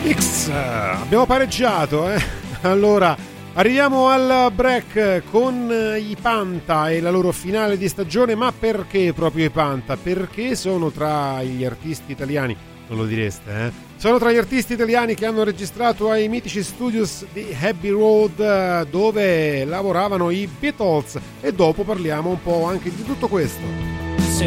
X, abbiamo pareggiato, eh? Allora, arriviamo al break con i Panta e la loro finale di stagione, ma perché proprio i Panta? Perché sono tra gli artisti italiani, non lo direste, eh? Sono tra gli artisti italiani che hanno registrato ai mitici studios di Abbey Road, dove lavoravano i Beatles, e dopo parliamo un po' anche di tutto questo.